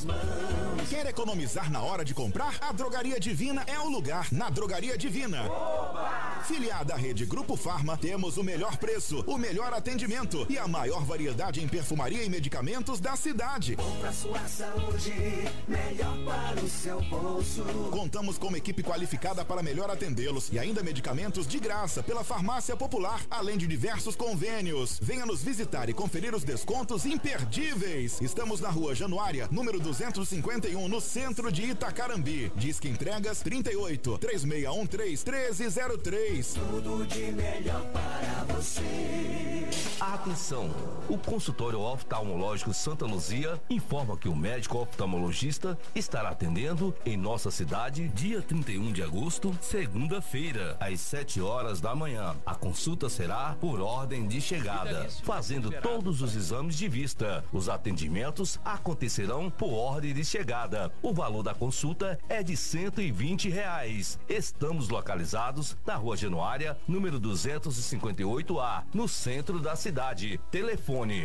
Quer economizar na hora de comprar? A Drogaria Divina é o lugar. Na Drogaria Divina. Oba! Filiada à rede Grupo Farma, temos o melhor preço, o melhor atendimento e a maior variedade em perfumaria e medicamentos da cidade. Bom pra sua saúde, melhor para o seu bolso. Contamos com uma equipe qualificada para melhor atendê-los e ainda medicamentos de graça pela Farmácia Popular, além de diversos convênios. Venha nos visitar e conferir os descontos imperdíveis. Estamos na Rua Januária, número 251, no centro de Itacarambi. Disque entregas 38 3613 1303. Tudo de melhor para você. Atenção! O consultório oftalmológico Santa Luzia informa que o médico oftalmologista estará atendendo em nossa cidade dia 31 de agosto, segunda-feira, às 7 horas da manhã. A consulta será por ordem de chegada, fazendo todos os exames de vista. Os atendimentos acontecerão por ordem de chegada. O valor da consulta é de R$120. Estamos localizados na Rua Januária, número 258A, no centro da cidade. Telefone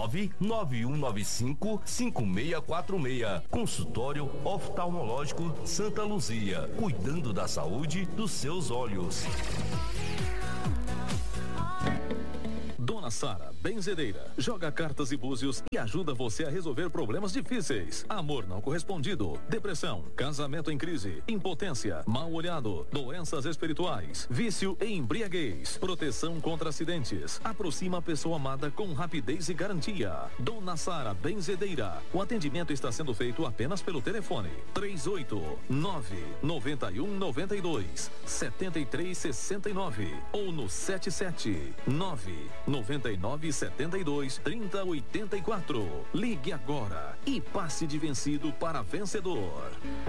99195-5646. Consultório oftalmológico Santa Luzia, cuidando da saúde dos seus olhos. Dona Sara, benzedeira, joga cartas e búzios e ajuda você a resolver problemas difíceis. Amor não correspondido, depressão, casamento em crise, impotência, mal olhado, doenças espirituais, vício e embriaguez, proteção contra acidentes. Aproxima a pessoa amada com rapidez e garantia. Dona Sara, benzedeira. O atendimento está sendo feito apenas pelo telefone 389-9192-7369 ou no 779-9972-3084. Ligue agora e passe de vencido para vencedor.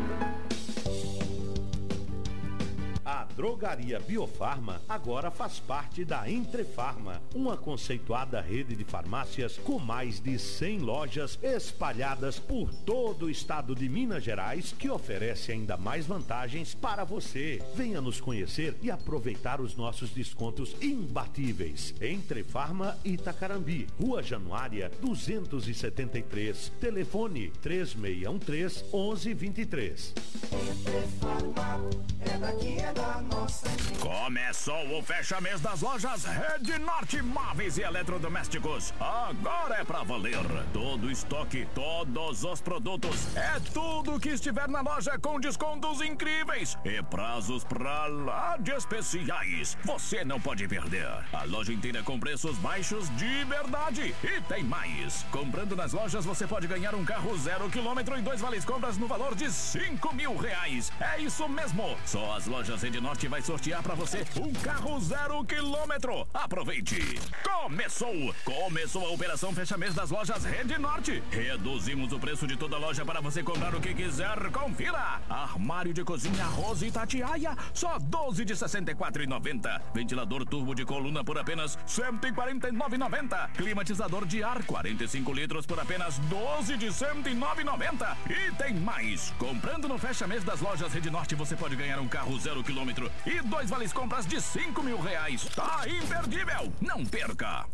A Drogaria Biofarma agora faz parte da Entrefarma, uma conceituada rede de farmácias com mais de 100 lojas espalhadas por todo o estado de Minas Gerais, que oferece ainda mais vantagens para você. Venha nos conhecer e aproveitar os nossos descontos imbatíveis. Entrefarma Itacarambi, Rua Januária 273, telefone 3613-1123. Entrefarma é daqui, é da nossa gente. Começou o fecha-mês das lojas Rede Norte Móveis e Eletrodomésticos. Agora é pra valer. Todo estoque, todos os produtos, é tudo que estiver na loja com descontos incríveis e prazos pra lá de especiais. Você não pode perder. A loja inteira com preços baixos de verdade. E tem mais. Comprando nas lojas você pode ganhar um carro 0 km e 2 vales compras no valor de R$5.000. É isso mesmo. Só as lojas Rede Norte vai sortear pra você um carro 0 km. Aproveite. Começou a operação fecha-mês das lojas Rede Norte. Reduzimos o preço de toda loja para você comprar o que quiser. Confira. Armário de cozinha Rose Itatiaia, só R$12 de R$ 64,90. Ventilador turbo de coluna por apenas R$149,90. Climatizador de ar 45 litros por apenas R$12 de R$ 109,90. E tem mais. Comprando no fecha-mês das lojas Rede Norte você pode ganhar um carro 0 km e 2 vales compras de R$5.000. Tá imperdível. Não perca.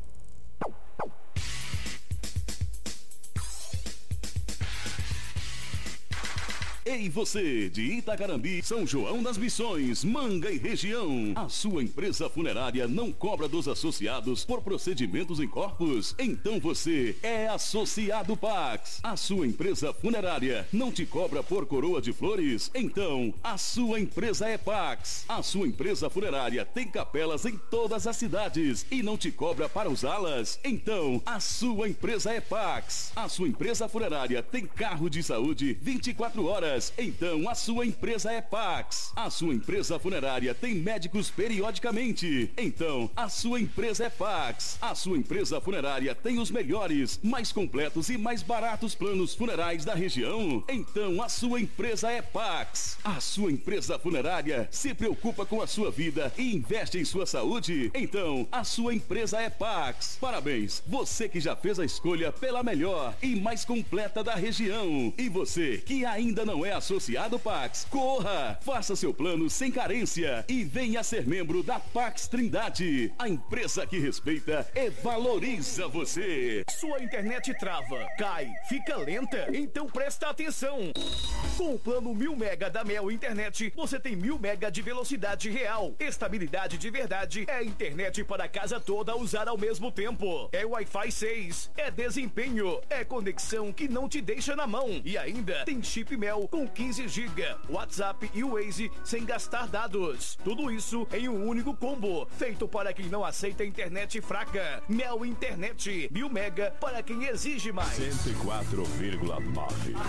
Ei você, de Itacarambi, São João das Missões, Manga e região. A sua empresa funerária não cobra dos associados por procedimentos em corpos? Então você é associado Pax. A sua empresa funerária não te cobra por coroa de flores? Então a sua empresa é Pax. A sua empresa funerária tem capelas em todas as cidades e não te cobra para usá-las? Então a sua empresa é Pax. A sua empresa funerária tem carro de saúde 24 horas. Então a sua empresa é Pax. A sua empresa funerária tem médicos periodicamente. Então a sua empresa é Pax. A sua empresa funerária tem os melhores, mais completos e mais baratos planos funerais da região. Então a sua empresa é Pax. A sua empresa funerária se preocupa com a sua vida e investe em sua saúde. Então a sua empresa é Pax. Parabéns, você que já fez a escolha pela melhor e mais completa da região. E você que ainda não não é associado Pax, corra! Faça seu plano sem carência e venha ser membro da Pax Trindade. A empresa que respeita e valoriza você. Sua internet trava, cai, fica lenta? Então presta atenção. Com o plano 1000 mega da Mel Internet, você tem 1000 mega de velocidade real. Estabilidade de verdade. É internet para a casa toda usar ao mesmo tempo. É Wi-Fi 6. É desempenho. É conexão que não te deixa na mão. E ainda tem chip Mel com 15 GB, WhatsApp e Waze sem gastar dados. Tudo isso em um único combo, feito para quem não aceita internet fraca. Mel Internet, 1000 mega para quem exige mais. 104,9.